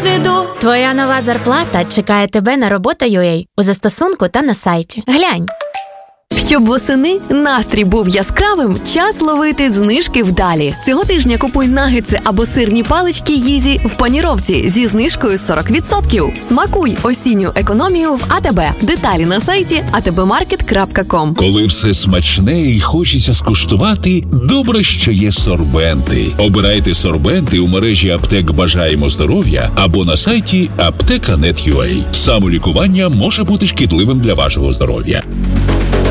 досвіду. Твоя нова зарплата чекає тебе на робота.ua у застосунку та на сайті. Глянь. Щоб восени настрій був яскравим, час ловити знижки вдалі. Цього тижня купуй нагетси або сирні палички Їзі в паніровці зі знижкою 40%. Смакуй осінню економію в АТБ. Деталі на сайті atbmarket.com. Коли все смачне і хочеться скуштувати, добре, що є сорбенти. Обирайте сорбенти у мережі аптек «Бажаємо здоров'я» або на сайті apteka.net.ua. Самолікування може бути шкідливим для вашого здоров'я.